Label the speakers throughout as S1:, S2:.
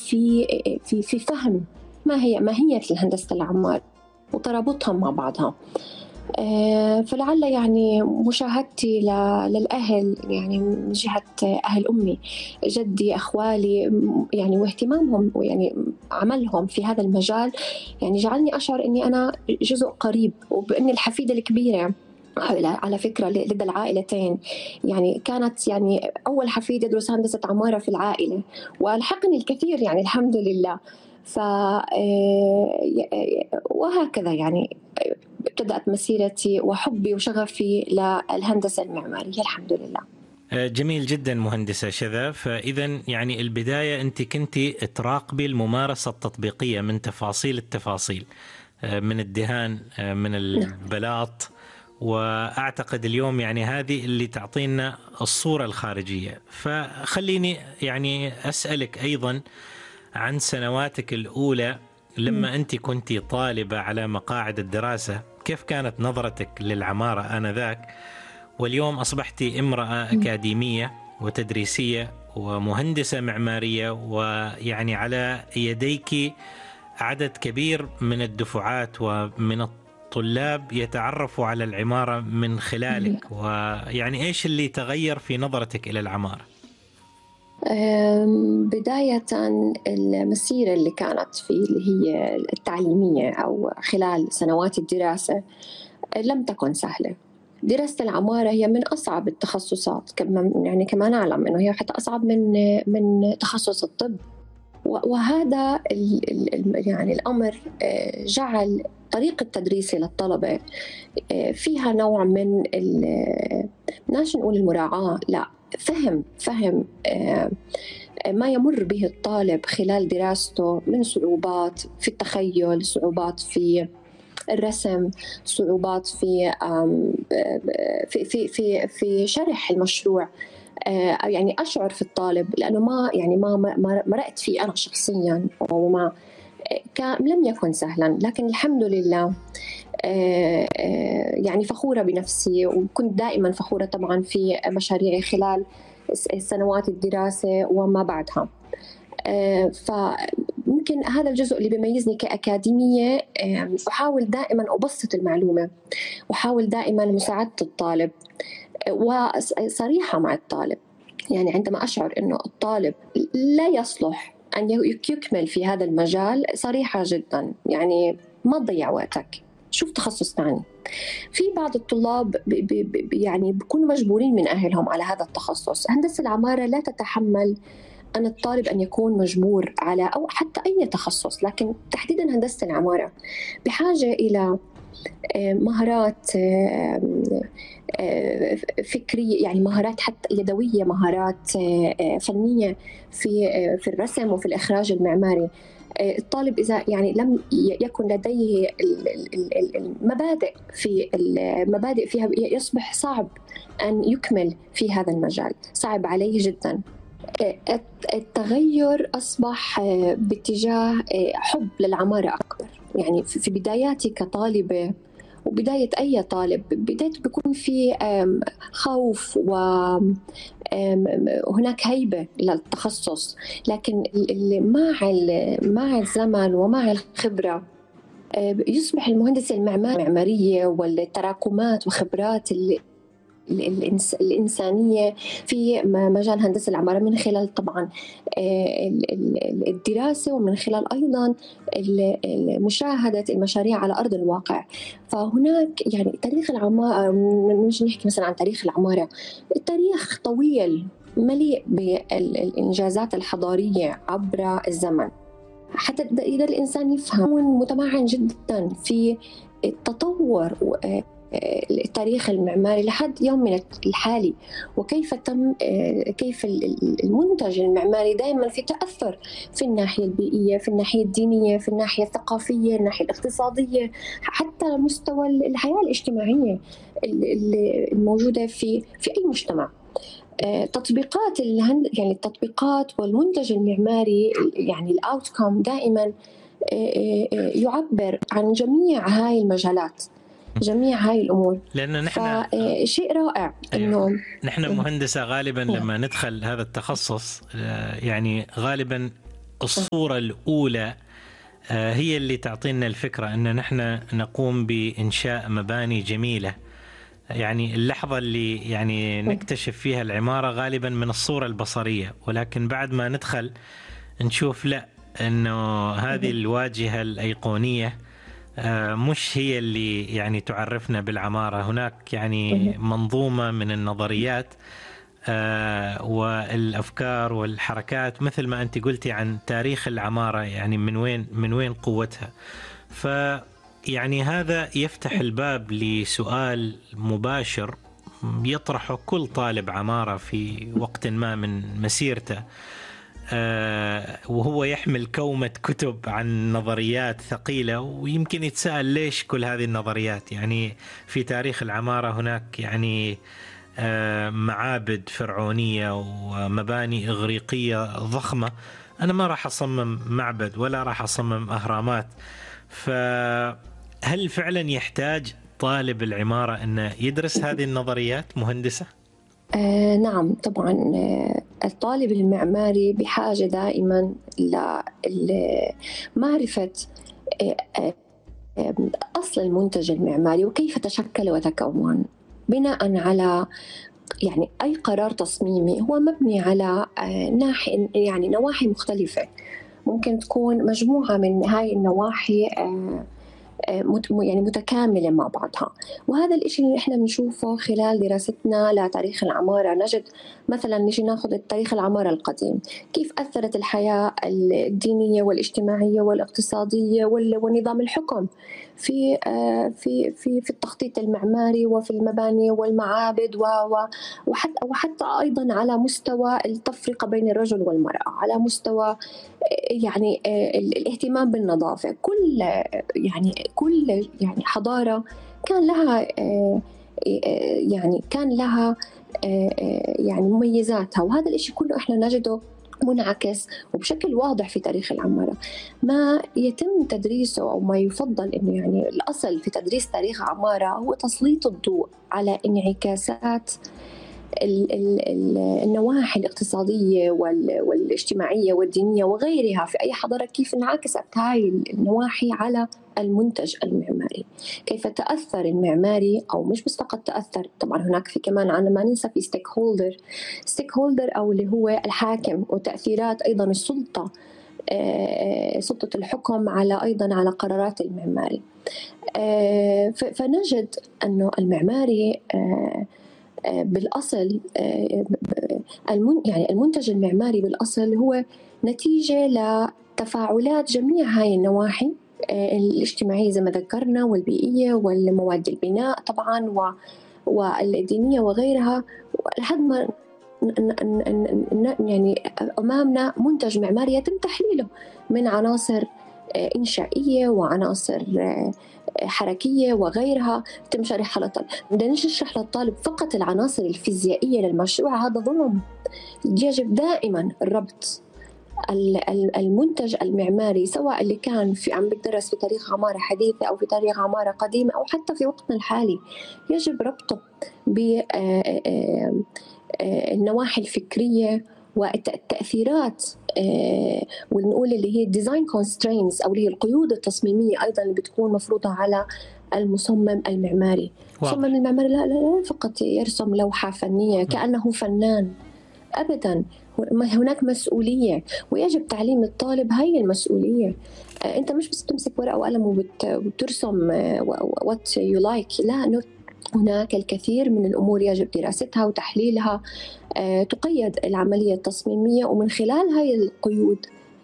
S1: في فهم ما هي ماهية الهندسة العمارة وترابطها مع بعضها. فلعل يعني مشاهدتي للأهل، يعني من جهة أهل أمي، جدي، أخوالي، يعني واهتمامهم ويعني عملهم في هذا المجال، يعني جعلني أشعر أني أنا جزء قريب، وبأني الحفيدة الكبيرة على فكرة لدى العائلتين. يعني كانت يعني أول حفيد يدرس هندسة عمارة في العائلة، والحقني الكثير يعني الحمد لله. وهكذا يعني ابتدأت مسيرتي وحبي وشغفي للهندسة المعمارية الحمد لله.
S2: جميل جدا مهندسة شذا. فإذا يعني البداية أنت كنتي تراقبي الممارسة التطبيقية من تفاصيل التفاصيل، من الدهان، من البلاط، وأعتقد اليوم يعني هذه اللي تعطينا الصورة الخارجية. فخليني يعني أسألك أيضا عن سنواتك الأولى لما أنت كنتي طالبة على مقاعد الدراسة، كيف كانت نظرتك للعمارة آنذاك؟ واليوم أصبحتي امرأة أكاديمية وتدريسية ومهندسة معمارية، ويعني على يديك عدد كبير من الدفعات ومن الطلاب يتعرفوا على العمارة من خلالك. ويعني إيش اللي تغير في نظرتك إلى العمارة؟
S1: بداية المسيرة اللي كانت في اللي هي التعليمية أو خلال سنوات الدراسة لم تكن سهلة. دراسة العمارة هي من أصعب التخصصات، يعني كما نعلم أنه هي حتى أصعب من تخصص الطب. وهذا يعني الأمر جعل طريقة تدريسي للطلبة فيها نوع من ماش نقول المراعاة، لا، فهم ما يمر به الطالب خلال دراسته من صعوبات في التخيل، صعوبات في الرسم، صعوبات في شرح المشروع. يعني أشعر في الطالب، لأنه ما مرأت فيه أنا شخصيا، وما لم يكن سهلا، لكن الحمد لله يعني فخورة بنفسي، وكنت دائما فخورة طبعا في مشاريعي خلال سنوات الدراسة وما بعدها. فممكن هذا الجزء اللي بيميزني كأكاديمية. أحاول دائما أبسط المعلومة، وأحاول دائما مساعدة الطالب، وصريحة مع الطالب. يعني عندما أشعر أنه الطالب لا يصلح أن يكمل في هذا المجال، صريحة جدا، يعني ما تضيع وقتك، شوف تخصص ثاني. في بعض الطلاب يعني بيكونوا مجبورين من أهلهم على هذا التخصص. هندسة العمارة لا تتحمل أن الطالب أن يكون مجبور على أو حتى أي تخصص، لكن تحديدا هندسة العمارة بحاجة إلى مهارات فكرية، يعني مهارات حتى يدوية، مهارات فنية في الرسم وفي الإخراج المعماري. الطالب إذا يعني لم يكن لديه المبادئ فيها، يصبح صعب أن يكمل في هذا المجال، صعب عليه جدا. التغير أصبح باتجاه حب للعمارة أكبر. يعني في بداياتي كطالبة وبداية أي طالب، بدايته بيكون في خوف وهناك هيبة للتخصص، لكن مع الزمن ومع الخبرة يصبح المهندس المعمارية والتراكمات وخبرات الإنسانية في مجال هندسة العمارة، من خلال طبعا الدراسة، ومن خلال أيضا مشاهدة المشاريع على أرض الواقع. فهناك يعني تاريخ العمارة، مش نحكي مثلا عن تاريخ العمارة، التاريخ طويل مليء بالإنجازات الحضارية عبر الزمن، حتى إذا الإنسان يفهم متمعن جدا في التطور التاريخ المعماري لحد يومنا الحالي، وكيف تم كيف المنتج المعماري دائما في تأثر في الناحية البيئية، في الناحية الدينية، في الناحية الثقافية، الناحية الاقتصادية، حتى مستوى الحياة الاجتماعية الموجودة في أي مجتمع. تطبيقات يعني التطبيقات والمنتج المعماري، يعني الأوتكم دائما يعبر عن جميع هاي المجالات، جميع هاي الأمور.
S2: لأن نحن
S1: شيء رائع
S2: إنه نحن مهندسة غالبا لما ندخل هذا التخصص يعني غالبا الصورة الأولى هي اللي تعطينا الفكرة أن نحن نقوم بإنشاء مباني جميلة. يعني اللحظة اللي يعني نكتشف فيها العمارة غالبا من الصورة البصرية، ولكن بعد ما ندخل نشوف لا، أنه هذه الواجهة الأيقونية مش هي اللي يعني تعرفنا بالعمارة. هناك يعني منظومة من النظريات والأفكار والحركات، مثل ما أنت قلتي عن تاريخ العمارة، يعني من وين قوتها. يعني هذا يفتح الباب لسؤال مباشر يطرحه كل طالب عمارة في وقت ما من مسيرته، وهو يحمل كومة كتب عن نظريات ثقيلة، ويمكن يتساءل ليش كل هذه النظريات. يعني في تاريخ العمارة هناك يعني معابد فرعونية ومباني إغريقية ضخمة، أنا ما راح أصمم معبد ولا راح أصمم أهرامات. فهل فعلا يحتاج طالب العمارة أن يدرس هذه النظريات مهندسة؟
S1: نعم طبعا. الطالب المعماري بحاجة دائما لمعرفة أصل المنتج المعماري وكيف تشكل وتكون، بناء على يعني أي قرار تصميمي هو مبني على نواحي مختلفة، ممكن تكون مجموعة من هاي النواحي يعني متكاملة مع بعضها. وهذا الإشي اللي إحنا بنشوفه خلال دراستنا لتاريخ العمارة. نجد مثلا نجي ناخذ التاريخ العمارة القديم، كيف أثرت الحياة الدينية والاجتماعية والاقتصادية ونظام الحكم في في في في التخطيط المعماري وفي المباني والمعابد وحتى أيضا على مستوى التفرقة بين الرجل والمرأة، على مستوى يعني الاهتمام بالنظافة. كل حضارة كان لها مميزاتها، وهذا الإشي كله إحنا نجده منعكس وبشكل واضح في تاريخ العمارة. ما يتم تدريسه أو ما يفضل إنه يعني الأصل في تدريس تاريخ عمارة هو تسليط الضوء على انعكاسات النواحي الاقتصادية والاجتماعية والدينية وغيرها في أي حضارة، كيف انعكست هاي النواحي على المنتج المعماري، كيف تأثر المعماري، أو مش بس فقط تأثر. طبعا هناك في كمان عنا ما ننسى في ستيك هولدر أو اللي هو الحاكم، وتأثيرات أيضا السلطة، سلطة الحكم أيضا على قرارات المعماري. فنجد أنه المعماري بالأصل يعني المنتج المعماري بالأصل هو نتيجة لتفاعلات جميع هاي النواحي الاجتماعية زي ما ذكرنا، والبيئية والمواد البناء طبعا والدينية وغيرها، لحد ما يعني أمامنا منتج معماري يتم تحليله من عناصر إنشائية وعناصر حركية وغيرها تم شرحها للطالب. بدنا نشرح للطالب فقط العناصر الفيزيائية للمشروع، هذا ظلم. يجب دائما الربط المنتج المعماري، سواء اللي كان عم بيدرس في تاريخ عمارة حديثة أو في تاريخ عمارة قديمة أو حتى في وقتنا الحالي، يجب ربطه بالنواحي الفكرية والتأثيرات ونقول اللي هي design constraints أو اللي هي القيود التصميمية أيضا اللي بتكون مفروضة على المصمم المعماري. المصمم المعماري لا فقط يرسم لوحة فنية كأنه فنان، أبدا. هناك مسؤولية ويجب تعليم الطالب هاي المسؤولية. أنت مش بس تمسك ورقة وقلم وترسم what you like، لا، هناك الكثير من الأمور يجب دراستها وتحليلها، تقيد العملية التصميمية، ومن خلال هاي القيود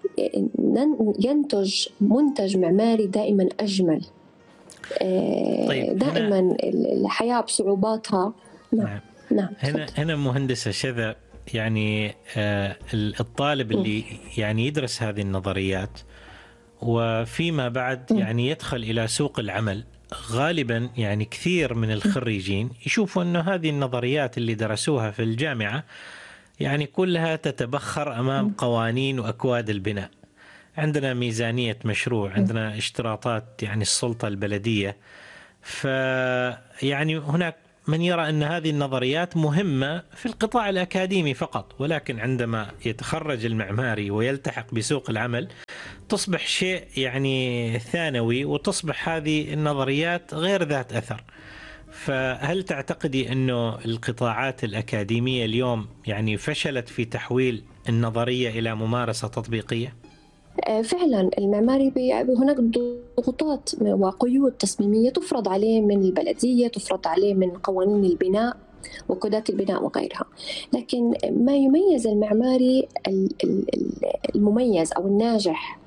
S1: ينتج منتج معماري دائما أجمل.
S2: طيب
S1: دائما الحياة بصعوباتها. نعم.
S2: هنا مهندسة شذا، يعني الطالب اللي يعني يدرس هذه النظريات وفيما بعد يعني يدخل إلى سوق العمل، غالبا يعني كثير من الخريجين يشوفوا أنه هذه النظريات اللي درسوها في الجامعة يعني كلها تتبخر أمام قوانين وأكواد البناء. عندنا ميزانية مشروع، عندنا اشتراطات يعني السلطة البلدية، فيعني هناك من يرى أن هذه النظريات مهمة في القطاع الأكاديمي فقط، ولكن عندما يتخرج المعماري ويلتحق بسوق العمل تصبح شيء يعني ثانوي، وتصبح هذه النظريات غير ذات أثر. فهل تعتقدي أنه القطاعات الأكاديمية اليوم يعني فشلت في تحويل النظرية إلى ممارسة تطبيقية؟
S1: فعلا المعماري هناك ضغوطات وقيود تصميمية تفرض عليه من البلدية، تفرض عليه من قوانين البناء وكودات البناء وغيرها. لكن ما يميز المعماري المميز أو الناجح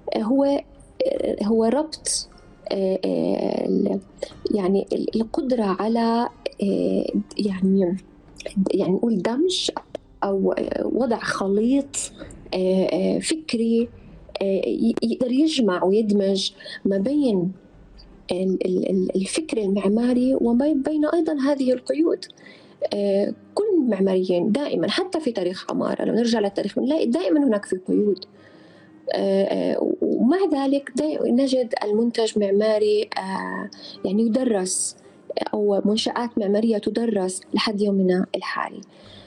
S1: هو ربط يعني القدرة على يعني نقول دمج أو وضع خليط فكري يقدر يجمع ويدمج ما بين الفكر المعماري وما بين أيضا هذه القيود. كل المعماريين دائما حتى في تاريخ عمارة، لو نرجع للتاريخ نلاقي دائما هناك في قيود، ومع ذلك نجد المنتج معماري يعني يدرس، أو منشآت معمارية تدرس لحد يومنا الحالي.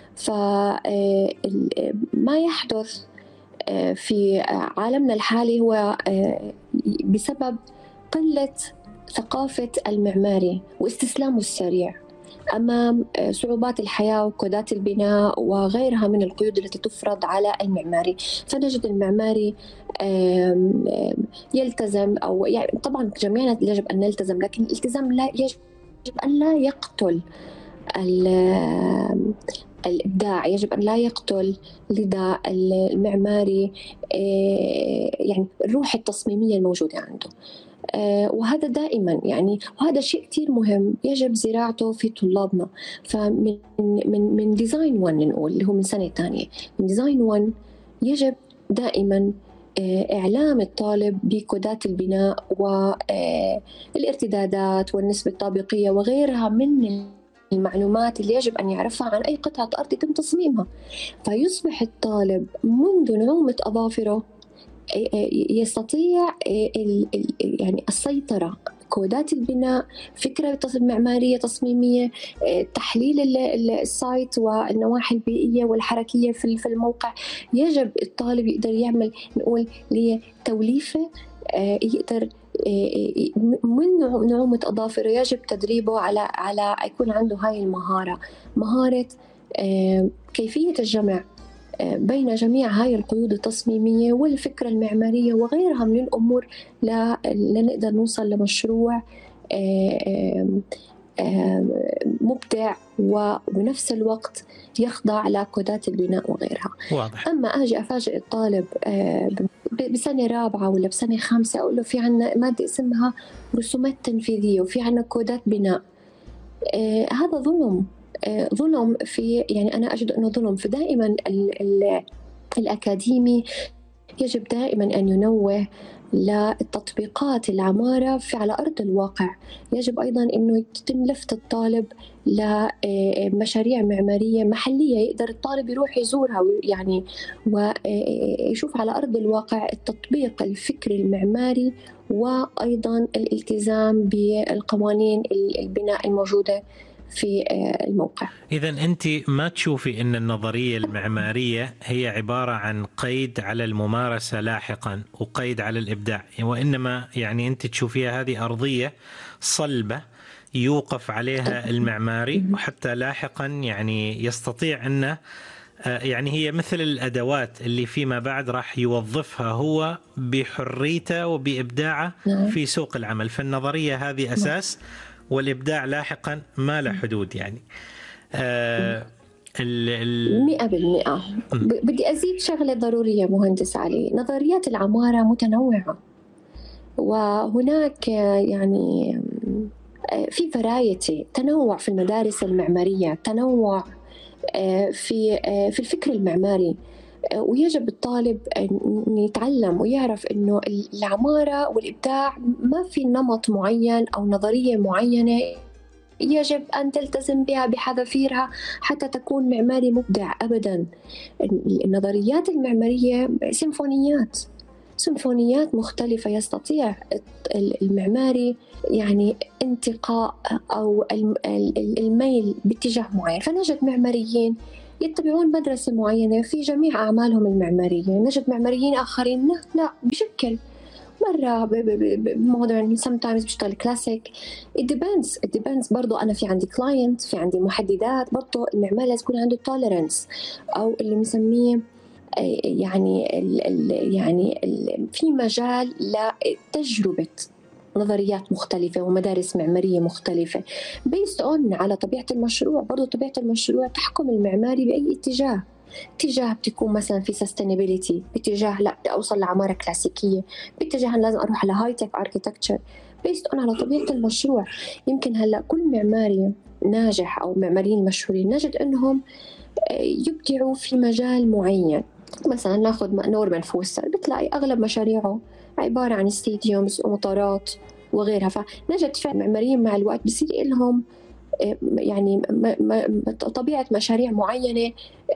S1: فما يحدث في عالمنا الحالي هو بسبب قلة ثقافة المعماري واستسلامه السريع أمام صعوبات الحياة وكودات البناء وغيرها من القيود التي تفرض على المعماري. فنجد المعماري يلتزم، أو يعني طبعا جميعنا يجب أن نلتزم، لكن الالتزام يجب أن لا يقتل الإبداع، يجب أن لا يقتل لدى المعماري يعني الروح التصميمية الموجودة عنده. وهذا دائما يعني، وهذا شيء كتير مهم يجب زراعته في طلابنا. فمن من ديزاين 1 نقول اللي هو من سنة تانية، من ديزاين 1 يجب دائما إعلام الطالب بكودات البناء والارتدادات والنسبة الطابقية وغيرها من المعلومات اللي يجب أن يعرفها عن أي قطعة أرض يتم تصميمها. فيصبح الطالب منذ نعومة أظافره يستطيع يعني السيطرة، كودات البناء، فكرة معمارية تصميمية، تحليل السايت والنواحي البيئية والحركية في الموقع. يجب الطالب يقدر يعمل نقول توليفة، يقدر من نعومة أظافره يجب تدريبه على يكون عنده هاي مهارة كيفية الجمع بين جميع هاي القيود التصميمية والفكرة المعمارية وغيرها من الأمور لنقدر نوصل لمشروع مبدع وبنفس الوقت يخضع لكودات البناء وغيرها.
S2: واضح.
S1: أما أجي أفاجئ الطالب بسنة رابعة ولا بسنة خامسة أقول له في عنا مادة اسمها رسومات تنفيذية وفي عنا كودات بناء، هذا ظلم في، يعني أنا أجد أنه ظلم. فدائما الأكاديمي يجب دائما أن ينوه للتطبيقات العمارة على أرض الواقع. يجب أيضا أنه يتم لفت الطالب لمشاريع معمارية محلية يقدر الطالب يروح يزورها يعني ويشوف على أرض الواقع التطبيق الفكري المعماري وأيضا الالتزام بالقوانين البناء الموجودة في الموقع.
S2: إذن أنت ما تشوفي أن النظرية المعمارية هي عبارة عن قيد على الممارسة لاحقا وقيد على الإبداع، وإنما يعني أنت تشوفيها هذه أرضية صلبة يوقف عليها المعماري وحتى لاحقا يعني يستطيع أنه يعني هي مثل الأدوات اللي فيما بعد راح يوظفها هو بحريته وبإبداعه في سوق العمل. فالنظرية هذه أساس والإبداع لاحقا ما له حدود يعني.
S1: 100%. بدي أزيد شغلة ضرورية مهندس علي، نظريات العمارة متنوعة وهناك يعني في فرايتي، تنوع في المدارس المعمارية، تنوع في الفكر المعماري، ويجب الطالب أن يتعلم ويعرف أنه العمارة والإبداع ما في نمط معين أو نظرية معينة يجب أن تلتزم بها بحذافيرها حتى تكون معماري مبدع. أبدا، النظريات المعمارية سيمفونيات مختلفة يستطيع المعماري يعني انتقاء أو الميل باتجاه معين. فنجد معماريين يتبعون مدرسة معينة في جميع أعمالهم المعمارية، نجد معماريين آخرين لا بشكل مرة modern sometimes بيشتغل كلاسيك. it depends برضو. أنا في عندي client، في عندي محددات. برضو المعمار لازم يكون عنده tolerance أو اللي مسميه في مجال لتجربة نظريات مختلفة ومدارس معمارية مختلفة based on على طبيعة المشروع. برضو طبيعة المشروع تحكم المعماري بأي اتجاه بتكون مثلا في sustainability، باتجاه لا بدي أوصل لعمارة كلاسيكية، باتجاه لازم أروح على high tech architecture based on على طبيعة المشروع. يمكن هلأ كل معماري ناجح أو معماريين مشهورين نجد أنهم يبدعوا في مجال معين. مثلا ناخذ نورمان فوستر، بتلاقي أغلب مشاريعه عبارة عن ستاديومز ومطارات وغيرها. فنجد فعلا معماريين مع الوقت بصير لهم يعني طبيعة مشاريع معينة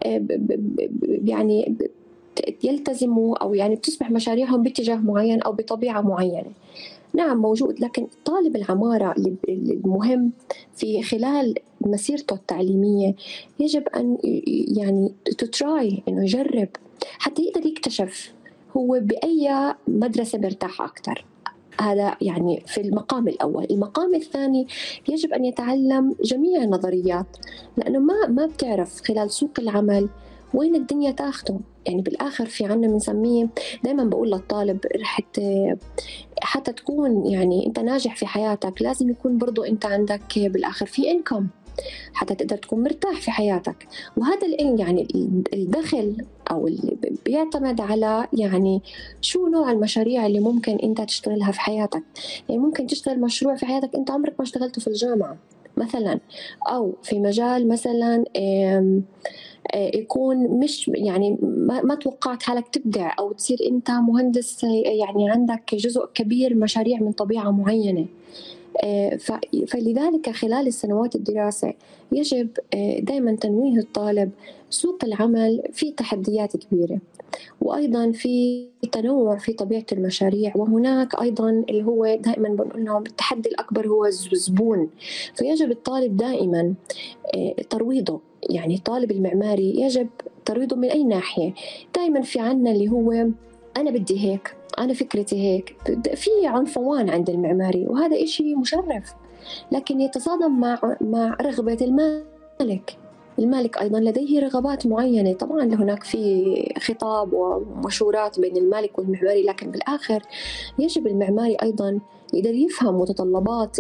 S1: يعني يلتزموا أو يعني بتصبح مشاريعهم باتجاه معين أو بطبيعة معينة. نعم موجود، لكن طالب العمارة المهم في خلال مسيرته التعليمية يجب أن يعني تتراي إنه يجرب حتى يقدر يكتشف هو بأي مدرسة مرتاح أكتر. هذا يعني في المقام الأول. المقام الثاني يجب أن يتعلم جميع النظريات، لأنه ما بتعرف خلال سوق العمل وين الدنيا تاخده. يعني بالآخر في عنا بنسميه، دايما بقول للطالب حتى تكون يعني أنت ناجح في حياتك لازم يكون برضو أنت عندك بالآخر في إنكم حتى تقدر تكون مرتاح في حياتك. وهذا يعني الدخل أو بيعتمد على يعني شو نوع المشاريع اللي ممكن أنت تشتغلها في حياتك. يعني ممكن تشتغل مشروع في حياتك أنت عمرك ما اشتغلته في الجامعة مثلا، أو في مجال مثلا يكون مش يعني ما توقعت حالك تبدع أو تصير أنت مهندس يعني عندك جزء كبير مشاريع من طبيعة معينة. فلذلك خلال السنوات الدراسة يجب دائما تنويه الطالب سوق العمل في تحديات كبيرة، وأيضا في تنوع في طبيعة المشاريع. وهناك أيضا اللي هو دائما بنقول لهم التحدي الأكبر هو الزبون. فيجب الطالب دائما ترويضه، يعني طالب المعماري يجب ترويضه من أي ناحية. دائما في عنا اللي هو أنا بدي هيك، أنا فكرتي هيك. في عنفوان عند المعماري وهذا إشي مشرف، لكن يتصادم مع رغبة المالك أيضا لديه رغبات معينة. طبعا هناك في خطاب ومشورات بين المالك والمعماري، لكن بالآخر يجب المعماري أيضا يقدر يفهم متطلبات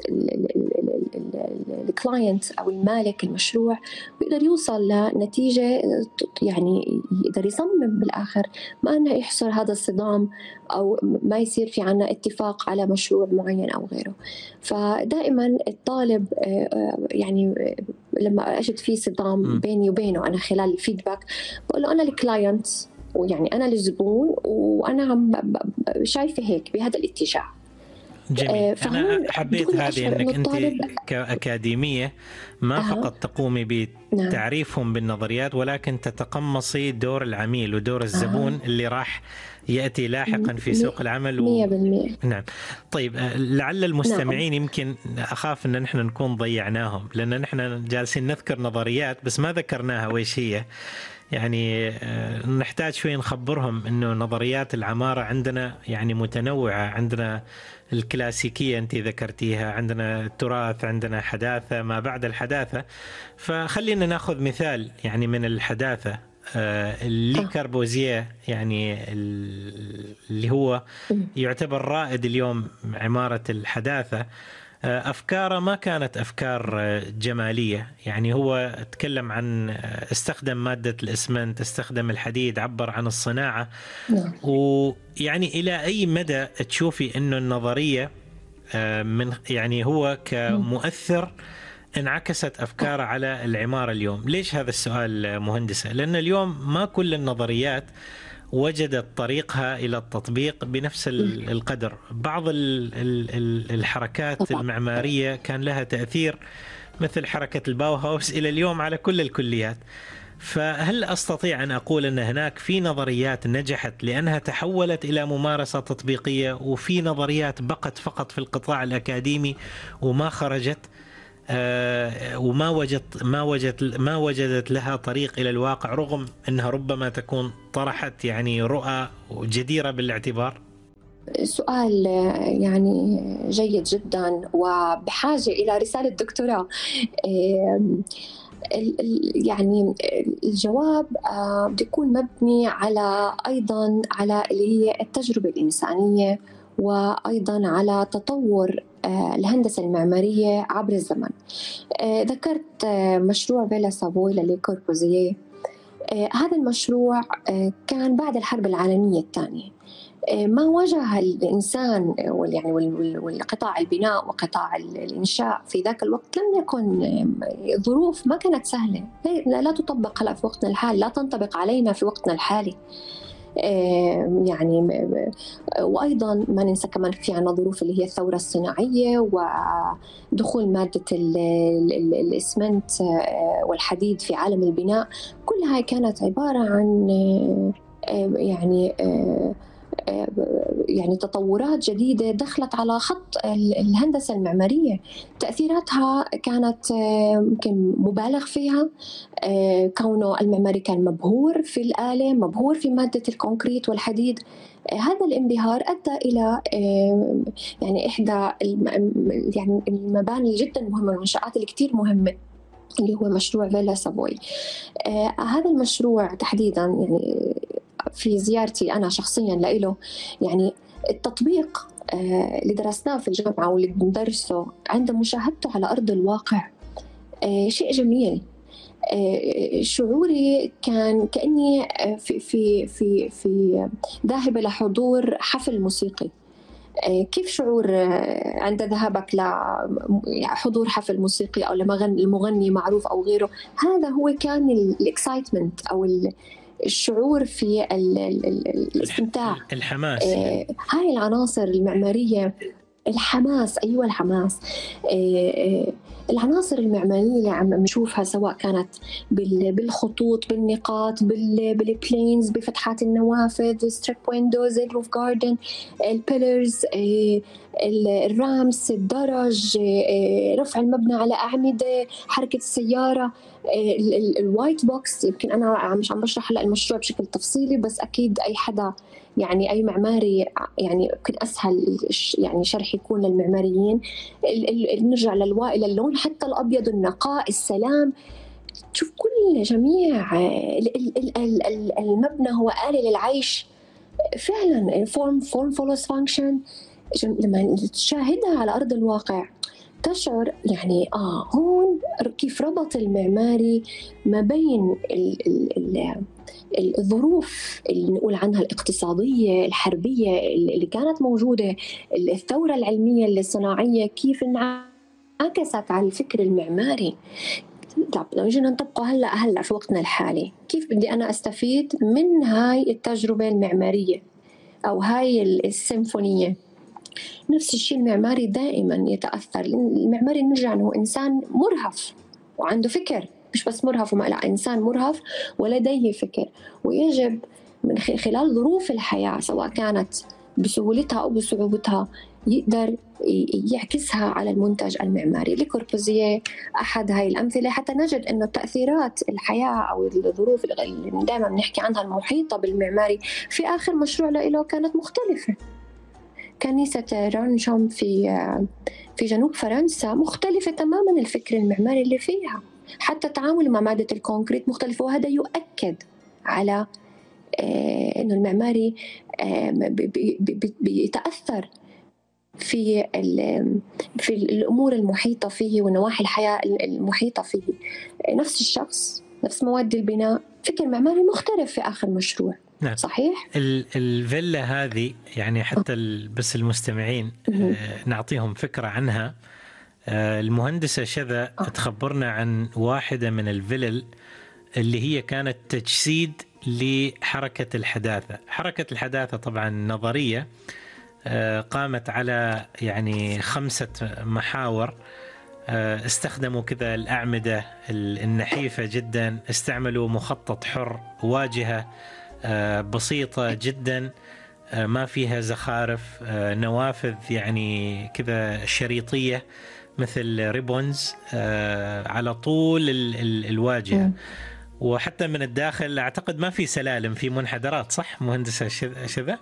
S1: الكلاينت أو المالك المشروع، ويقدر يوصل لنتيجة يعني يقدر يصمم بالآخر، ما أنه يحصل هذا الصدام أو ما يصير في عنا اتفاق على مشروع معين أو غيره. فدائما الطالب يعني لما أجد فيه صدام بيني وبينه أنا خلال الفيدباك بقول له أنا الكلاينت ويعني أنا الزبون وأنا عم شايفه هيك بهذا الاتجاه.
S2: جميل. أنا حبيت هذه أنك أنت كأكاديمية ما فقط تقومي بتعريفهم بالنظريات، ولكن تتقمصي دور العميل ودور الزبون اللي راح يأتي لاحقا في سوق العمل
S1: 100%.
S2: نعم. طيب لعل المستمعين يمكن أخاف أن نحن نكون ضيعناهم، لأن نحن جالسين نذكر نظريات بس ما ذكرناها ويش هي. يعني نحتاج شوي نخبرهم أنه نظريات العمارة عندنا يعني متنوعة. عندنا الكلاسيكية أنت ذكرتيها، عندنا التراث، عندنا حداثة، ما بعد الحداثة. فخلينا نأخذ مثال يعني من الحداثة. لي كاربوزيه يعني اللي هو يعتبر رائد اليوم عمارة الحداثة. أفكاره ما كانت أفكار جمالية، يعني هو تكلم عن استخدم مادة الإسمنت، استخدم الحديد، عبر عن الصناعة. ويعني إلى أي مدى تشوفي أنه النظرية من يعني هو كمؤثر انعكست أفكاره على العمارة اليوم؟ ليش هذا السؤال مهندسة؟ لأن اليوم ما كل النظريات وجدت طريقها إلى التطبيق بنفس القدر. بعض الحركات المعمارية كان لها تأثير مثل حركة الباوهاوس إلى اليوم على كل الكليات. فهل أستطيع أن أقول أن هناك في نظريات نجحت لأنها تحولت إلى ممارسة تطبيقية، وفي نظريات بقت فقط في القطاع الأكاديمي وما خرجت وما ما وجدت لها طريق إلى الواقع، رغم أنها ربما تكون طرحت يعني رؤى جديرة بالاعتبار؟
S1: سؤال يعني جيد جدا وبحاجة إلى رسالة دكتوراه. يعني الجواب بده يكون مبني على أيضا على اللي هي التجربة الإنسانية، وأيضا على تطور الهندسة المعمارية عبر الزمن. ذكرت مشروع فيلا سافوي للي كوربوزيه. هذا المشروع كان بعد الحرب العالمية الثانية. ما واجه الإنسان يعني والقطاع البناء وقطاع الإنشاء في ذاك الوقت لم يكن ظروف، ما كانت سهلة، لا تطبق هلا في وقتنا الحالي، لا تنطبق علينا في وقتنا الحالي. يعني وأيضا ما ننسى كمان في عنا ظروف اللي هي الثورة الصناعية ودخول مادة الإسمنت والحديد في عالم البناء. كل هاي كانت عبارة عن يعني تطورات جديدة دخلت على خط الهندسة المعمارية. تأثيراتها كانت يمكن مبالغ فيها، كونه المعماري كان مبهور في الآلة، مبهور في مادة الكونكريت والحديد. هذا الانبهار أدى إلى يعني إحدى يعني المباني جدا مهمة، المنشآت اللي كتير مهمة، اللي هو مشروع فيلا سافوي. هذا المشروع تحديدا يعني في زيارتي أنا شخصياً له، يعني التطبيق اللي درسناه في الجامعة واللي بندرسه عند مشاهدته على أرض الواقع شيء جميل. شعوري كان كأني في ذاهبة لحضور حفل موسيقي. كيف شعور عند ذهابك لحضور حفل موسيقي أو لمغني معروف أو غيره؟ هذا هو كان الإكسايتمنت أو الشعور في الاستمتاع،
S2: الحماس.
S1: هاي العناصر المعمارية، الحماس. أيوة الحماس. العناصر المعمارية اللي عم نشوفها سواء كانت بالخطوط، بالنقاط، بالبلينز، بفتحات النوافذ، ستريب ويندوز، الروف جاردن، البيلرز، الرامس، الدرج، رفع المبنى على أعمدة، حركة السيارة، الوايت بوكس. يمكن أنا مش عم بشرح هلا المشروع بشكل تفصيلي، بس أكيد أي حدا يعني أي معماري يعني يمكن أسهل يعني شرح يكون للمعماريين. نرجع إلى اللون، حتى الأبيض، النقاء، السلام. تشوف كل جميع المبنى هو آلة للعيش فعلا. form follows function. لما تشاهدها على أرض الواقع تشعر يعني هون كيف ربط المعماري ما بين الظروف اللي نقول عنها الاقتصادية الحربية اللي كانت موجودة، الثورة العلمية الصناعية، كيف انعكست على الفكر المعماري. طب لو جينا نطبقه هلا في وقتنا الحالي، كيف بدي أنا أستفيد من هاي التجربة المعمارية أو هاي السيمفونية؟ نفس الشيء المعماري دائما يتأثر. المعماري نرجع أنه إنسان مرهف وعنده فكر، مش بس مرهف لا، إنسان مرهف ولديه فكر، ويجب من خلال ظروف الحياة سواء كانت بسهولتها أو بصعوبتها يقدر يعكسها على المنتج المعماري. لكوربوزيه أحد هاي الأمثلة، حتى نجد أنه تأثيرات الحياة أو الظروف اللي دائما بنحكي عنها المحيطة بالمعماري في آخر مشروع له كانت مختلفة. كنيسة رانشوم في جنوب فرنسا مختلفة تماما الفكر المعماري اللي فيها، حتى التعامل مع مادة الكونكريت مختلفة، وهذا يؤكد على أنه المعماري بيتأثر في الأمور المحيطة فيه ونواحي الحياة المحيطة فيه. نفس الشخص، نفس مواد البناء، فكر معماري مختلف في آخر مشروع. نعم. صحيح.
S2: الفيلا هذه يعني حتى بس المستمعين نعطيهم فكرة عنها. المهندسة شذا تخبرنا عن واحدة من الفلل اللي هي كانت تجسيد لحركة الحداثة. حركة الحداثة طبعا نظرية قامت على يعني 5 محاور استخدموا كذا الأعمدة النحيفة جدا، استعملوا مخطط حر، واجهة بسيطة جدا ما فيها زخارف، نوافذ يعني كذا شريطية مثل ريبونز على طول الواجهة. وحتى من الداخل أعتقد ما في سلالم، في منحدرات، صح مهندسة شذا؟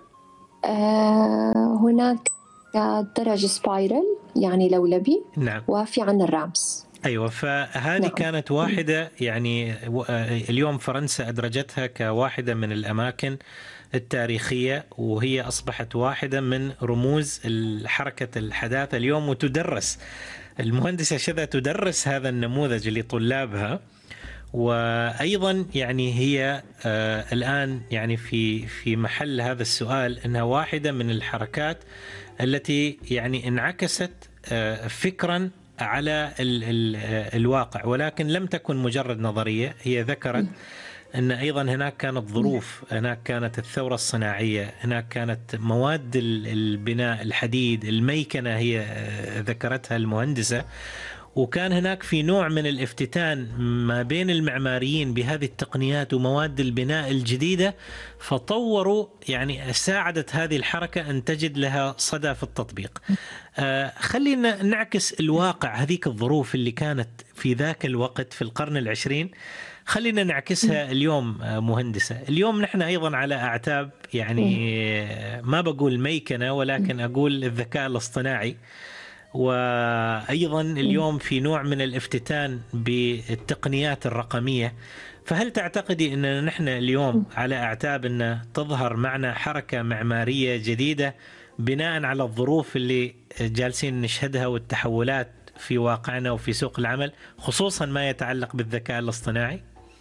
S1: هناك درج سبايرل يعني لولبي.
S2: نعم.
S1: وفي عنا الرامس.
S2: أيوة، فهذه نعم. كانت واحدة يعني اليوم فرنسا أدرجتها كواحدة من الأماكن التاريخية، وهي أصبحت واحدة من رموز حركة الحداثة اليوم، وتدرس المهندسة شذا تدرس هذا النموذج لطلابها. وأيضا يعني هي الآن يعني في محل هذا السؤال أنها واحدة من الحركات التي يعني انعكست فكرا على الواقع، ولكن لم تكن مجرد نظرية. هي ذكرت أن أيضا هناك كانت ظروف، هناك كانت الثورة الصناعية، هناك كانت مواد البناء، الحديد، الميكنة، هي ذكرتها المهندسة، وكان هناك في نوع من الافتتان ما بين المعماريين بهذه التقنيات ومواد البناء الجديدة، فطوروا يعني ساعدت هذه الحركة أن تجد لها صدى في التطبيق. خلينا نعكس الواقع، هذيك الظروف اللي كانت في ذاك الوقت في القرن العشرين، خلينا نعكسها اليوم. مهندسة، اليوم نحن أيضا على أعتاب يعني ما بقول ميكنة، ولكن أقول الذكاء الاصطناعي، وأيضا اليوم في نوع من الافتتان بالتقنيات الرقمية. فهل تعتقدي أننا نحن اليوم على أعتاب أن تظهر معنا حركة معمارية جديدة بناء على الظروف اللي جالسين نشهدها والتحولات في واقعنا وفي سوق العمل، خصوصا ما يتعلق بالذكاء الاصطناعي؟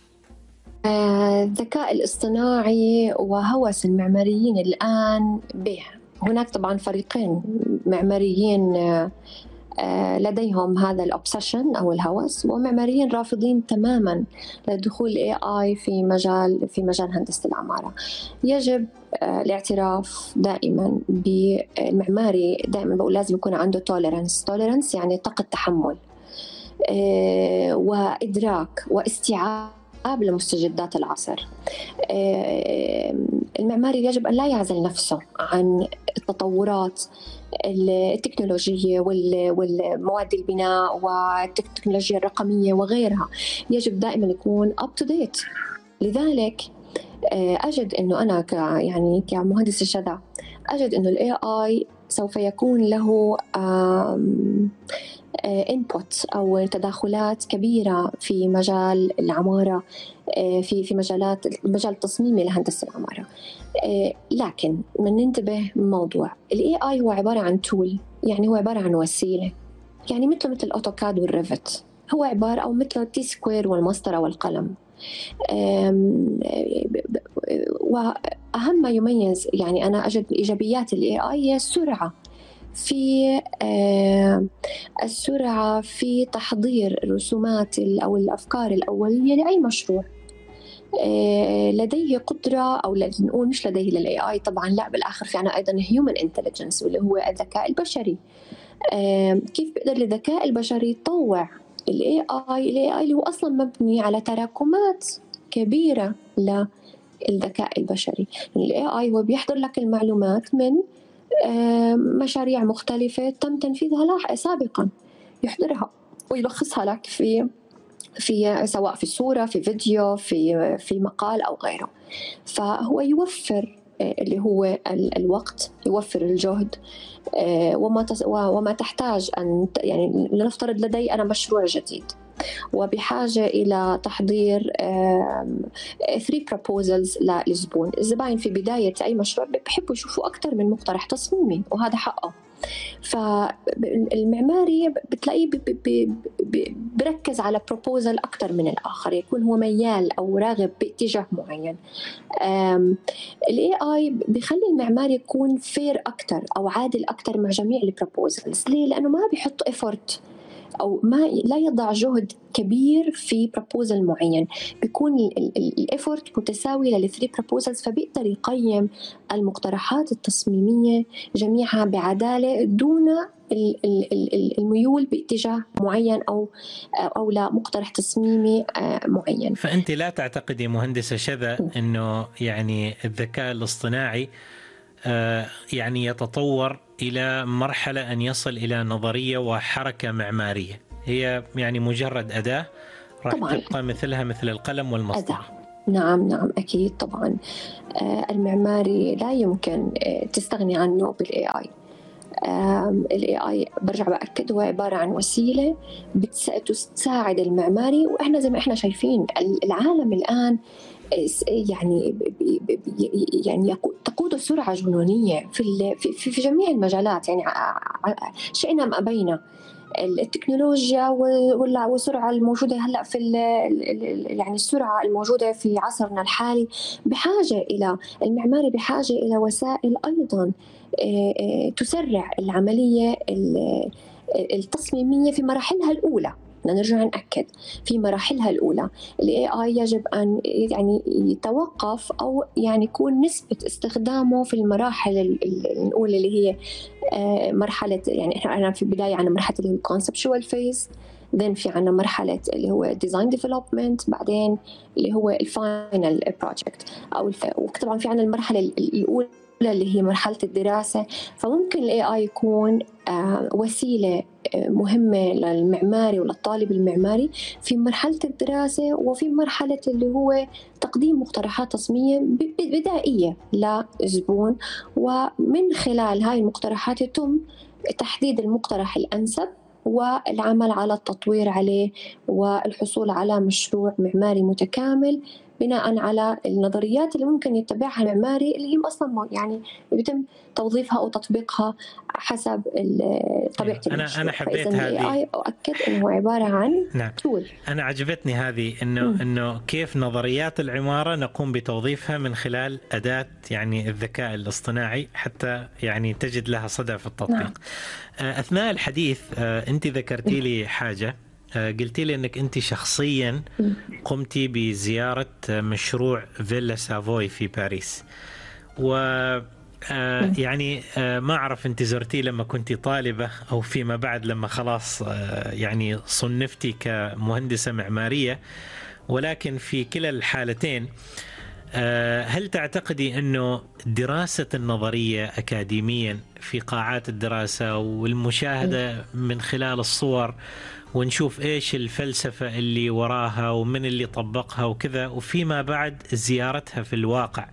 S1: الذكاء الاصطناعي وهوس المعماريين الآن به. هناك طبعا فريقين معماريين لديهم هذا الأوبسيشن أو الهوس، ومعماريين رافضين تماما لدخول AI في مجال هندسة العمارة. يجب الاعتراف دائما بالمعماري، دائما بقول لازم يكون عنده توليرنس يعني طاقة تحمل وإدراك واستيعاب لمستجدات العصر. المعماري يجب أن لا يعزل نفسه عن التطورات التكنولوجية والمواد البناء والتكنولوجيا الرقمية وغيرها. يجب دائما يكون up to date. لذلك أجد أنه أنا يعني كمهندس شذا أجد أنه ال AI سوف يكون له input أو تداخلات كبيرة في مجال العمارة، في مجال التصميمي لهندسة العمارة. لكن من ننتبه موضوع ال AI هو عبارة عن tool، يعني هو عبارة عن وسيلة، يعني مثل الأوتوكاد والريفت، هو عبارة أو مثل التي سكوير والمسطرة والقلم. وأهم ما يميز يعني أنا أجد إيجابيات ال AI هي السرعة في تحضير الرسومات أو الأفكار الأولية لأي مشروع. لديه قدرة، أو نقول مش لديه لل AI طبعا، لا بالآخر في عنا أيضا human intelligence واللي هو الذكاء البشري. كيف بيقدر الذكاء البشري يطوع ال AI اللي هو أصلا مبني على تراكمات كبيرة للذكاء البشري. ال AI هو بيحضر لك المعلومات من مشاريع مختلفة تم تنفيذها سابقا، يحضرها ويلخصها لك في سواء في صورة، في فيديو، في مقال أو غيره. فهو يوفر اللي هو الوقت، يوفر الجهد، وما تحتاج أن يعني لنفترض لدي أنا مشروع جديد وبحاجة إلى تحضير 3 proposals للزبون. الزباين في بداية أي مشروع بيحبوا يشوفوا أكثر من مقترح تصميمي، وهذا حقه. فالمعماري بتلاقيه بركز على proposal أكثر من الآخر، يكون هو ميال أو راغب باتجاه معين. ال AI بيخلي المعماري يكون fair أكثر أو عادل أكثر مع جميع البروبوزلز. ليه؟ لأنه ما بيحط effort أو ما لا يضع جهد كبير في بروبوزل معين، بيكون الإفورت متساوي لل3 بروبوزلز، فبيقدر يقيم المقترحات التصميمية جميعها بعدالة دون الميول باتجاه معين أو لا مقترح تصميمي معين.
S2: فأنت لا تعتقدي مهندسة شذا أنه يعني الذكاء الاصطناعي يعني يتطور إلى مرحلة أن يصل إلى نظرية وحركة معمارية، هي يعني مجرد أداة راح تبقى مثلها مثل القلم والمسطرة؟
S1: نعم أكيد طبعا. المعماري لا يمكن تستغني عنه بالاي اي. الاي اي برجع بأكد هو عبارة عن وسيلة تساعد المعماري، واحنا زي ما احنا شايفين العالم الآن يعني تقود سرعة جنونية في جميع المجالات، يعني شئنا أم أبينا. التكنولوجيا والسرعة الموجودة هلأ يعني السرعة الموجودة في عصرنا الحالي بحاجة إلى المعماري، بحاجة إلى وسائل أيضا تسرع العملية التصميمية في مراحلها الأولى. نرجع نأكد في مراحلها الأولى ال AI يجب أن يعني يتوقف أو يعني يكون نسبة استخدامه في المراحل الأولى اللي هي مرحلة، يعني إحنا في البداية عنا مرحلة اللي هو conceptual phase، then في عنا مرحلة اللي هو design development، بعدين اللي هو الفاينل project وطبعا في عنا المرحلة الأولى اللي هي مرحلة الدراسة. فممكن ال AI يكون وسيلة مهمة للمعماري وللطالب المعماري في مرحلة الدراسة وفي مرحلة اللي هو تقديم مقترحات تصميمية بدائية للزبون، ومن خلال هاي المقترحات يتم تحديد المقترح الأنسب والعمل على التطوير عليه والحصول على مشروع معماري متكامل بناء على النظريات اللي ممكن يتبعها المعماري، اللي هي أصلا يعني يتم توظيفها أو تطبيقها حسب طبيعة المشروع.
S2: أنا حبيت هذه،
S1: أؤكد أنه عبارة عن تول.
S2: أنا عجبتني هذه إنه كيف نظريات العمارة نقوم بتوظيفها من خلال أداة يعني الذكاء الاصطناعي حتى يعني تجد لها صدى في التطبيق. أثناء الحديث أنت ذكرتي لي حاجة، قلتي لي أنك أنت شخصيا قمتي بزيارة مشروع فيلا سافوي في باريس، و يعني ما أعرف أنت زرتي لما كنت طالبة أو فيما بعد لما خلاص يعني صنفتي كمهندسة معمارية، ولكن في كلا الحالتين هل تعتقدي أنه دراسة النظرية أكاديميا في قاعات الدراسة والمشاهدة من خلال الصور ونشوف إيش الفلسفة اللي وراها ومن اللي طبقها وكذا، وفيما بعد زيارتها في الواقع،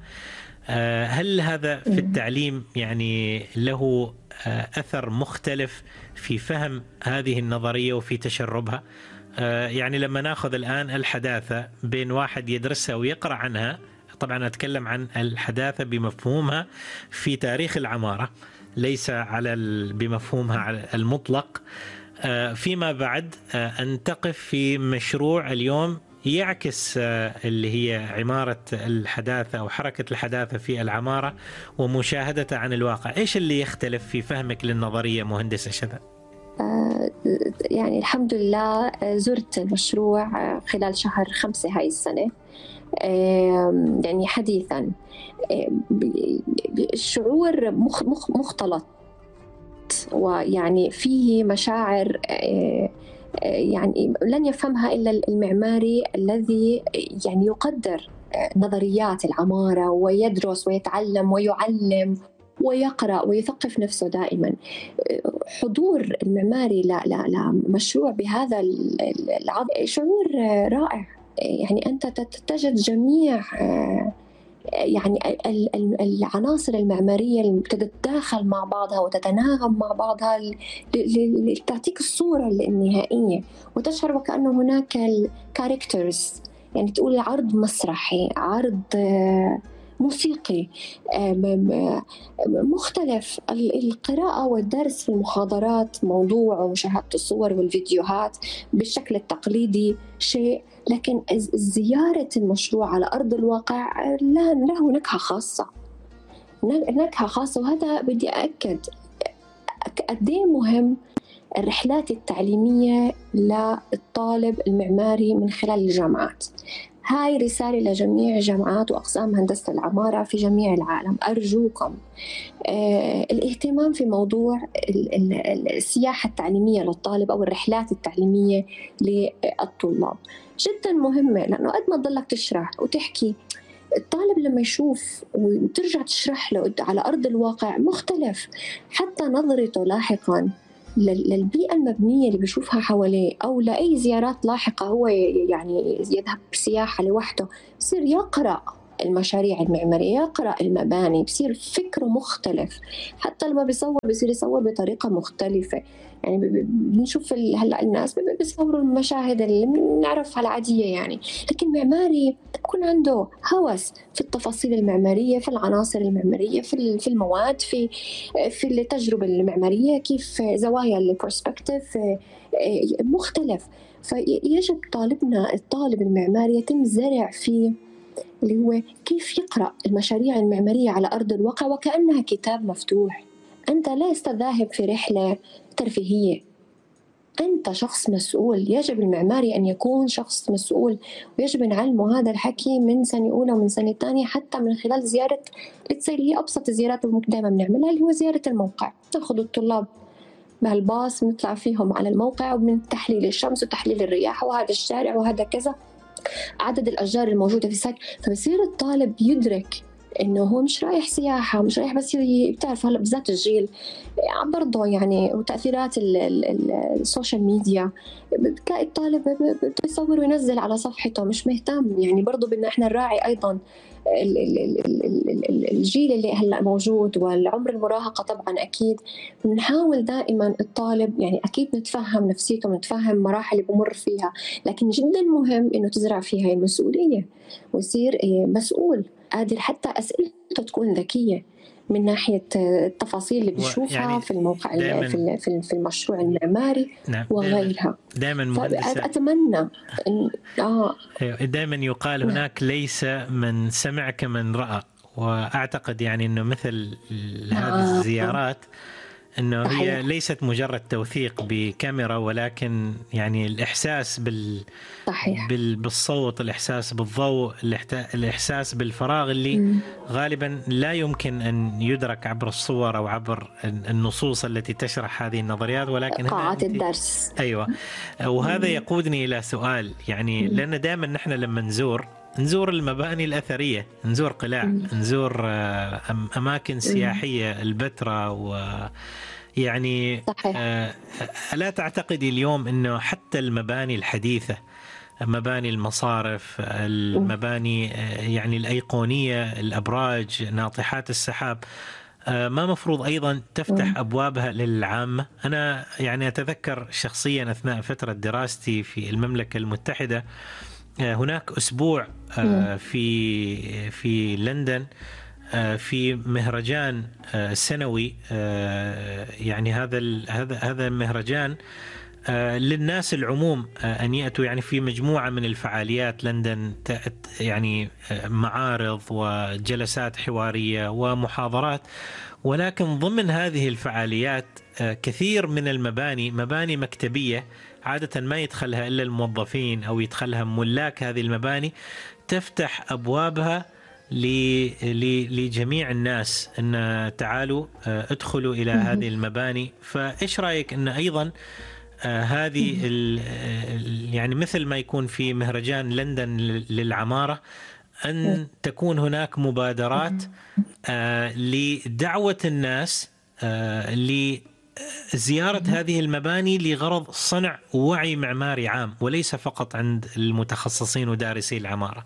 S2: هل هذا في التعليم يعني له أثر مختلف في فهم هذه النظرية وفي تشربها؟ يعني لما ناخذ الآن الحداثة بين واحد يدرسها ويقرأ عنها، طبعا أتكلم عن الحداثة بمفهومها في تاريخ العمارة، ليس على بمفهومها المطلق، فيما بعد أن تقف في مشروع اليوم يعكس اللي هي عمارة الحداثة أو حركة الحداثة في العمارة ومشاهدتها عن الواقع. إيش اللي يختلف في فهمك للنظرية مهندسة شذا؟
S1: يعني الحمد لله زرت المشروع خلال شهر 5 هاي السنة، يعني حديثا الشعور مختلط، ويعني فيه مشاعر يعني لن يفهمها إلا المعماري الذي يعني يقدر نظريات العمارة ويدرس ويتعلم ويعلم ويقرأ ويثقف نفسه دائما. حضور المعماري لمشروع بهذا العظم شعور رائع، يعني أنت تجد جميع يعني العناصر المعمارية اللي تتداخل مع بعضها وتتناغم مع بعضها تعطيك الصورة النهائية، وتشعر وكأنه هناك الكاركترز، يعني تقول عرض مسرحي، عرض موسيقي مختلف. القراءة والدرس في المحاضرات موضوع، ومشاهدة الصور والفيديوهات بالشكل التقليدي شيء، لكن زيارة المشروع على أرض الواقع له نكهة خاصة، وهذا بدي أأكد قد إيه مهم الرحلات التعليمية للطالب المعماري من خلال الجامعات. هاي رسالة لجميع جامعات وأقسام هندسة العمارة في جميع العالم، أرجوكم الاهتمام في موضوع السياحة التعليمية للطالب أو الرحلات التعليمية للطلاب جدا مهمة، لأنه قد ما تضلك تشرح وتحكي، الطالب لما يشوف وترجع تشرح له على أرض الواقع مختلف، حتى نظرته لاحقاً للبيئة المبنية اللي بيشوفها حواليه أو لأي زيارات لاحقة هو يعني يذهب سياحة لوحده، بصير يقرأ المشاريع المعمارية، يقرأ المباني، بصير فكره مختلف. حتى لما بيصور بيصير يصور بطريقة مختلفة. يعني بنشوف هلا الناس بيصوروا المشاهد اللي بنعرفها العادية يعني، لكن معماري بكون عنده هوس في التفاصيل المعمارية، في العناصر المعمارية، في المواد، في التجربة المعمارية، كيف زوايا البرسبكتيف مختلف. فيجب الطالب المعماري يتم زرع فيه اللي هو كيف يقرأ المشاريع المعمارية على أرض الواقع وكأنها كتاب مفتوح. أنت لست ذاهب في رحلة ترفيهية، أنت شخص مسؤول. يجب المعماري أن يكون شخص مسؤول، ويجب نعلمه هذا الحكي من سنة أولى ومن سنة تانية، حتى من خلال زيارة اللي تصير هي أبسط الزيارات اللي دائما بنعملها، اللي هو زيارة الموقع. ناخذ الطلاب بهالباص نطلع فيهم على الموقع، ومن تحليل الشمس وتحليل الرياح وهذا الشارع وهذا كذا، عدد الأشجار الموجودة في الساحل. فبصير الطالب يدرك إنه هو مش رايح سياحة، مش رايح بس بتعرف هلا بالذات الجيل برضه يعني، وتأثيرات السوشيال ميديا، بتلاقي الطالب بيصور وينزل على صفحته مش مهتم. يعني برضه بدنا إحنا نراعي أيضا الجيل اللي هلا موجود والعمر المراهقة طبعا أكيد. بنحاول دائما الطالب يعني أكيد نتفهم نفسيته، نتفهم مراحل اللي بمر فيها، لكن جدا مهم إنه تزرع فيها المسؤولية ويصير مسؤول قادر، حتى أسئلته تكون ذكية من ناحية التفاصيل اللي بيشوفها يعني في الموقع في المشروع المعماري. نعم وغيرها.
S2: دائما مهندسة
S1: أتمنى
S2: دائما يقال هناك ليس من سمع كمن رأى، وأعتقد يعني أنه مثل هذه الزيارات أنه هي ليست مجرد توثيق بكاميرا، ولكن يعني الإحساس بالصوت، الإحساس بالضوء، الإحساس بالفراغ اللي غالبا لا يمكن أن يدرك عبر الصور أو عبر النصوص التي تشرح هذه النظريات، ولكن
S1: قاعات الدرس.
S2: أيوة. وهذا يقودني إلى سؤال، يعني لأن دائما نحن لما نزور المباني الأثرية، نزور قلاع، نزور أماكن سياحية البتراء، ويعني ألا تعتقدي اليوم أنه حتى المباني الحديثة، مباني المصارف، المباني يعني الأيقونية، الأبراج، ناطحات السحاب، ما مفروض أيضا تفتح أبوابها للعامة؟ أنا يعني أتذكر شخصيا أثناء فترة دراستي في المملكة المتحدة هناك أسبوع في لندن في مهرجان سنوي، يعني هذا المهرجان للناس العموم أن يأتوا يعني في مجموعة من الفعاليات. لندن يعني معارض وجلسات حوارية ومحاضرات، ولكن ضمن هذه الفعاليات كثير من المباني مباني مكتبية عادة ما يدخلها إلا الموظفين أو يدخلها ملاك هذه المباني، تفتح أبوابها لجميع الناس أن تعالوا ادخلوا إلى هذه المباني. فإيش رأيك أن أيضا هذه يعني مثل ما يكون في مهرجان لندن للعمارة، أن تكون هناك مبادرات لدعوة الناس لزيارة هذه المباني لغرض صنع وعي معماري عام، وليس فقط عند المتخصصين ودارسي العمارة.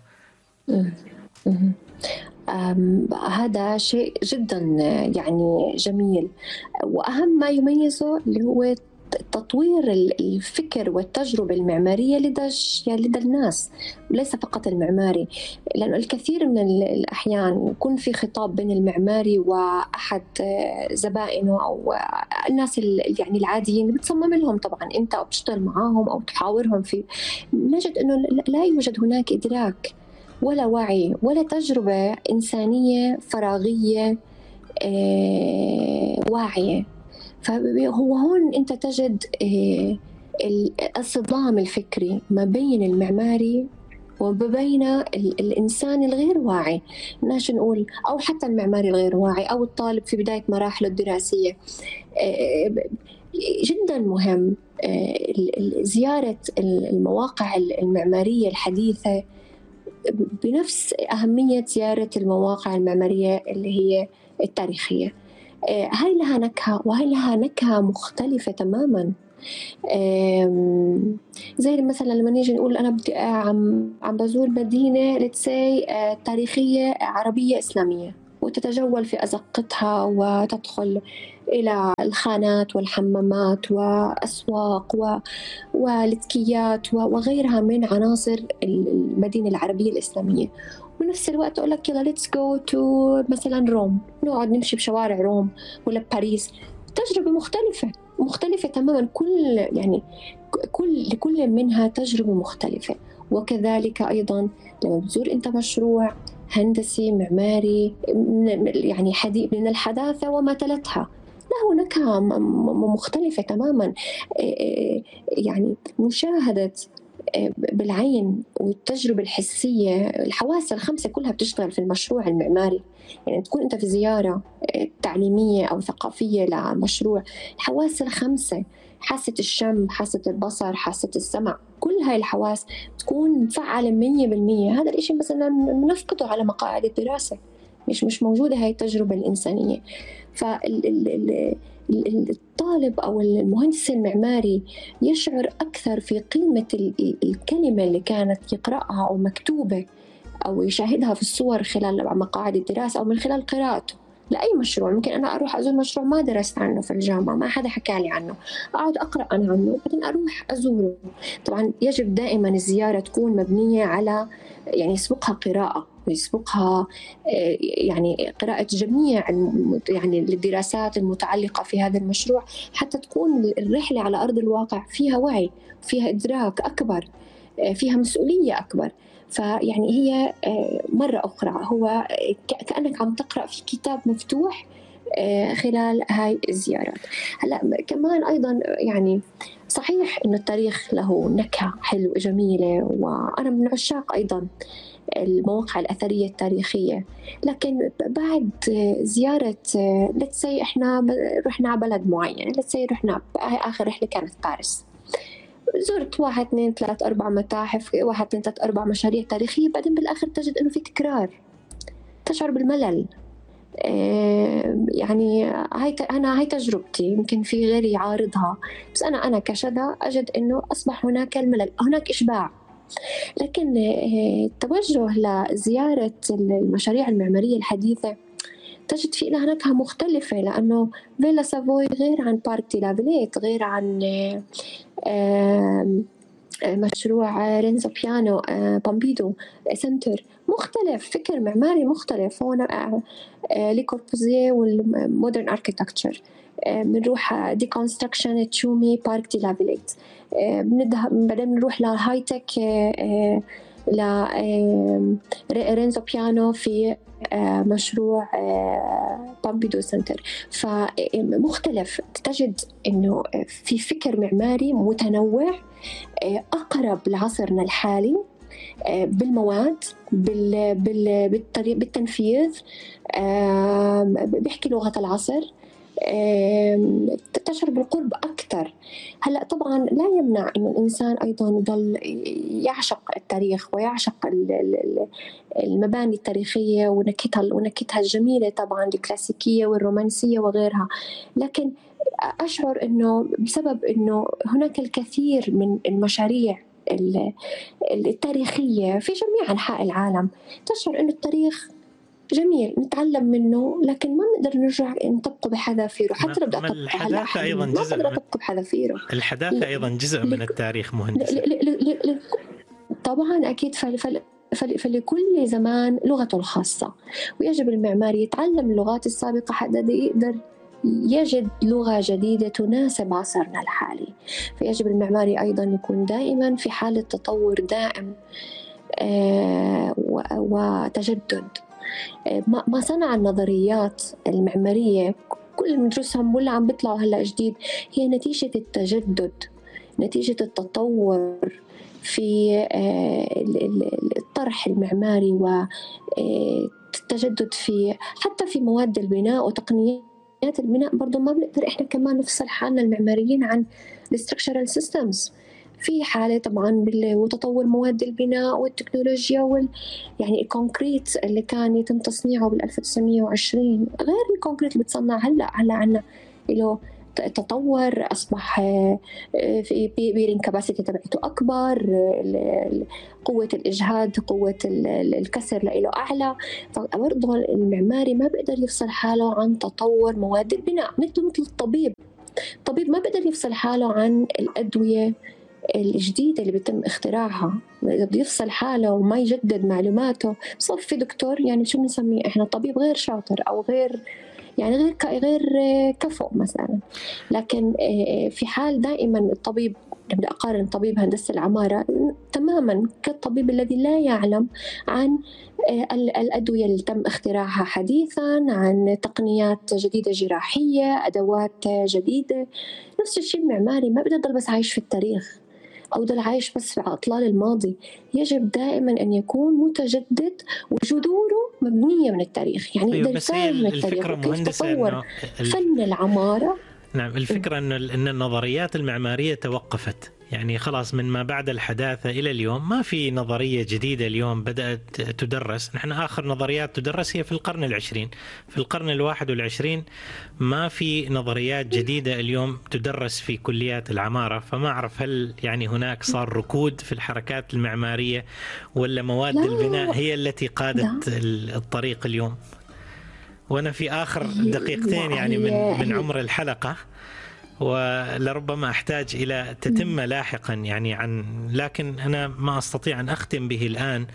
S1: هذا شيء جدا يعني جميل، وأهم ما يميزه اللي هو تطوير الفكر والتجربة المعمارية لدى الناس، ليس فقط المعماري. لأنه الكثير من الأحيان يكون في خطاب بين المعماري وأحد زبائنه أو الناس يعني العاديين اللي بتصمم لهم طبعا أنت أو بتشتغل معاهم أو تحاورهم فيه، نجد أنه لا يوجد هناك إدراك ولا وعي ولا تجربة إنسانية فراغية واعية. فهو هون أنت تجد الصدام الفكري ما بين المعماري وبين الإنسان الغير واعي، ناش نقول، أو حتى المعماري الغير واعي أو الطالب في بداية مراحله الدراسية. جدا مهم زيارة المواقع المعمارية الحديثة بنفس أهمية زيارة المواقع المعمارية اللي هي التاريخية. هاي لها نكهة، وهي لها نكهة مختلفة تماماً. زي مثلا لما نيجي نقول أنا بدي عم بزور مدينة لتسي تاريخية عربية إسلامية، وتتجول في أزقتها وتدخل إلى الخانات والحمامات وأسواق والتكيات وغيرها من عناصر المدينة العربية الإسلامية. ونفس الوقت أقول لك يلا let's go to مثلا روم، نقعد نمشي بشوارع روم ولا باريس. تجربة مختلفة تماما، لكل منها تجربة مختلفة. وكذلك أيضا لما بتزور أنت مشروع هندسي معماري يعني حديث من الحداثة وما تلتها، له نكهة مختلفة تماما. يعني مشاهدة بالعين والتجربة الحسية، الحواس الخمسة كلها بتشتغل في المشروع المعماري. يعني تكون أنت في زيارة تعليمية أو ثقافية لمشروع، الحواس الخمسة، حاسة الشم، حاسة البصر، حاسة السمع، كل هاي الحواس تكون مفعلة 100%. هذا الإشي مثلا نفقده على مقاعد الدراسة، مش موجودة هاي التجربة الإنسانية. فالطالب أو المهندس المعماري يشعر أكثر في قيمة الكلمة اللي كانت يقرأها أو مكتوبة أو يشاهدها في الصور خلال مقاعد الدراسة أو من خلال قراءته لأي مشروع. ممكن أنا أروح أزور مشروع ما درست عنه في الجامعة، ما حدا حكى لي عنه، أقعد أقرأ أنا عنه بعدين أروح أزوره. طبعا يجب دائما الزيارة تكون مبنية على يعني يسبقها قراءة، ويسبقها يعني قراءة جميع يعني الدراسات المتعلقة في هذا المشروع، حتى تكون الرحلة على أرض الواقع فيها وعي، فيها إدراك أكبر، فيها مسؤولية أكبر. فيعني هي مرة أخرى هو كأنك عم تقرأ في كتاب مفتوح خلال هاي الزيارات. هلأ كمان أيضا يعني صحيح إنه التاريخ له نكهة حلوة جميلة، وأنا من عشاق أيضا المواقع الأثرية التاريخية، لكن بعد زيارة let's say إحنا رحنا على بلد معين، let's say رحنا آخر رحلة كانت باريس، زرت 1 2 3 4 متاحف، 1 2 3 4 مشاريع تاريخية، بعدين بالآخر تجد إنه في تكرار، تشعر بالملل. يعني هاي تجربتي، يمكن في غيري يعارضها، بس أنا كشذا أجد إنه أصبح هناك الملل، هناك إشباع. لكن التوجه لزيارة المشاريع المعمارية الحديثة تجد في لها نكهة مختلفة، لأنه فيلا سافوي غير عن بارك دي لافيليت، غير عن مشروع رينزو بيانو بامبيدو سنتر، مختلف، فكر معماري مختلف. هون لي كوربوزيه والمودرن اركيتكتشر، بنروح ديكونستركشن تشومي بارك دي لافيليت، بعدين بنروح لهاي تك لرينزو بيانو في مشروع بامبيدو سنتر. فمختلف، تجد إنه في فكر معماري متنوع أقرب لعصرنا الحالي بالمواد، بالتنفيذ، بيحكي لغة العصر، تشعر بالقرب أكثر. هلأ طبعا لا يمنع إنه الإنسان أيضا يضل يعشق التاريخ ويعشق المباني التاريخية ونكهتها الجميلة طبعا الكلاسيكية والرومانسية وغيرها، لكن أشعر إنه بسبب إنه هناك الكثير من المشاريع التاريخية في جميع أنحاء العالم، تشعر إنه التاريخ جميل نتعلم منه، لكن ما نقدر نرجع نطبقه بحذافيره. حتى لو بدي أطبقه
S2: الحداثة أيضا
S1: ما أقدر أطبقه بحذافيره.
S2: الحداثة أيضا جزء من التاريخ مهندس.
S1: طبعا أكيد. فلكل زمان لغته الخاصة، ويجب المعماري يتعلم اللغات السابقة حتى يقدر يجد لغة جديدة تناسب عصرنا الحالي. فيجب المعماري أيضا يكون دائما في حالة تطور دائم وتجدد. ما صنع النظريات المعمارية كل اللي بندرسهم ولا عم بيطلعوا هلا جديد هي نتيجة التجدد، نتيجة التطور في الطرح المعماري والتجدد في حتى في مواد البناء وتقنيات البناء. برضو ما بنقدر إحنا كمان نفصل حالنا المعماريين عن الستركتشرال سيستمز في حالة طبعا وتطور مواد البناء والتكنولوجيا يعني الكونكريت اللي كان يتم تصنيعه بال 1920 غير الكونكريت اللي بتصنع هلا عنا له تطور، أصبح في بيرين كاباسيتي تبعته أكبر، قوة الإجهاد قوة الكسر له أعلى. فبرضه المعماري ما بيقدر يفصل حاله عن تطور مواد البناء، مثل الطبيب ما بيقدر يفصل حاله عن الأدوية الجديدة اللي بيتم اختراعها. إذا بده يفصل حاله وما يجدد معلوماته صف في يعني شو بنسميه إحنا طبيب غير شاطر أو غير يعني غير كفؤ مثلا. لكن في حال دائما الطبيب، بدي أقارن طبيب هندسة العمارة تماما كالطبيب الذي لا يعلم عن الأدوية اللي تم اختراعها حديثا، عن تقنيات جديدة جراحية، أدوات جديدة. نفس الشيء المعماري ما بده يضل بس عايش في التاريخ أو ضل عايش بس في أطلال الماضي، يجب دائما أن يكون متجدد وجذوره مبنية من التاريخ. يعني
S2: يقدر يفهم من التاريخ وكيف
S1: تطور فن العمارة.
S2: نعم، الفكرة أن النظريات المعمارية توقفت، يعني خلاص من ما بعد الحداثة إلى اليوم ما في نظرية جديدة اليوم بدأت تدرس. نحن آخر نظريات تدرس هي في القرن العشرين، في القرن 21 ما في نظريات جديدة اليوم تدرس في كليات العمارة. فما أعرف هل يعني هناك صار ركود في الحركات المعمارية ولا مواد البناء هي التي قادت الطريق اليوم. وأنا في آخر دقيقتين يعني من عمر الحلقة، ولربما أحتاج إلى تتمة لاحقا يعني لكن أنا ما أستطيع أن أختم به الآن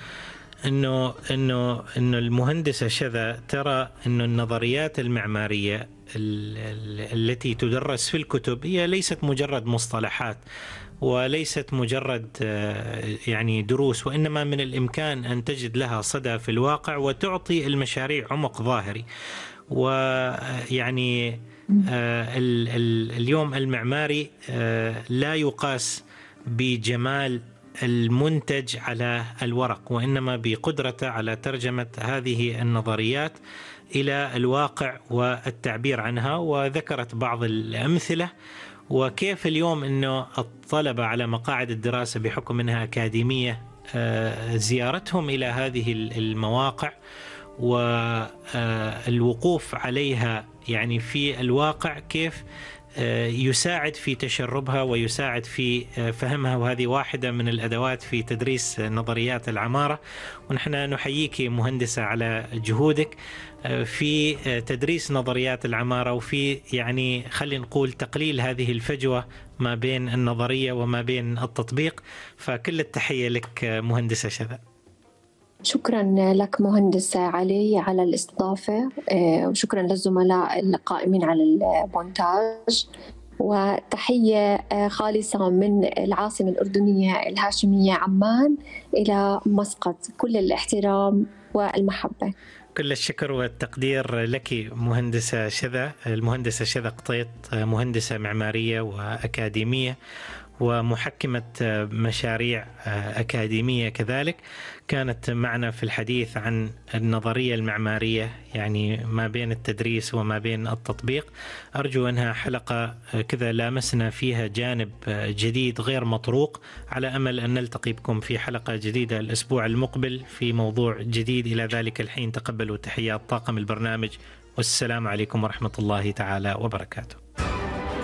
S2: إنه المهندسة شذا ترى إنه النظريات المعمارية التي تدرس في الكتب هي ليست مجرد مصطلحات وليست مجرد يعني دروس، وإنما من الإمكان أن تجد لها صدى في الواقع وتعطي المشاريع عمق ظاهري. ويعني اليوم المعماري لا يقاس بجمال المنتج على الورق، وإنما بقدرته على ترجمة هذه النظريات إلى الواقع والتعبير عنها. وذكرت بعض الأمثلة وكيف اليوم أنه الطلبة على مقاعد الدراسة بحكم أنها أكاديمية زيارتهم إلى هذه المواقع والوقوف عليها يعني في الواقع كيف يساعد في تشربها ويساعد في فهمها. وهذه واحدة من الأدوات في تدريس نظريات العمارة. ونحن نحييك مهندسة على جهودك في تدريس نظريات العمارة وفي يعني خلينا نقول تقليل هذه الفجوة ما بين النظرية وما بين التطبيق. فكل التحية لك مهندسة شذا.
S1: شكرا لك مهندس علي على الاستضافة، وشكرا للزملاء القائمين على المونتاج، وتحية خالصة من العاصمة الأردنية الهاشمية عمان إلى مسقط. كل الاحترام والمحبة.
S2: كل الشكر والتقدير لك مهندسة شذا. المهندسة شذا قطيط مهندسة معمارية وأكاديمية ومحكمة مشاريع أكاديمية كذلك، كانت معنا في الحديث عن النظرية المعمارية يعني ما بين التدريس وما بين التطبيق. أرجو أنها حلقة كذا لامسنا فيها جانب جديد غير مطروق، على أمل أن نلتقي بكم في حلقة جديدة الأسبوع المقبل في موضوع جديد. إلى ذلك الحين تقبلوا تحيات طاقم البرنامج، والسلام عليكم ورحمة الله تعالى وبركاته.